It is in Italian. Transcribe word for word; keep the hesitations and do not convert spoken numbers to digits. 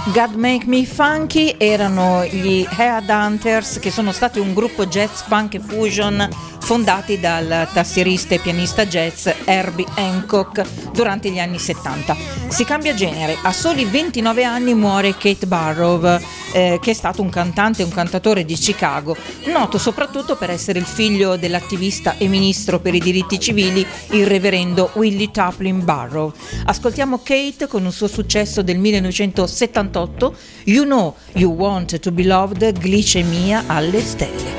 God Make Me Funky erano gli Headhunters, che sono stati un gruppo jazz funk e fusion fondati dal tastierista e pianista jazz Herbie Hancock durante gli anni settanta. Si cambia genere, a soli ventinove anni muore Keith Barrow, eh, che è stato un cantante e un cantatore di Chicago, noto soprattutto per essere il figlio dell'attivista e ministro per i diritti civili, il reverendo Willie Taplin Barrow. Ascoltiamo Kate con un suo successo del millenovecentosettantotto, You Know You Want to Be Loved, Glicemia alle stelle.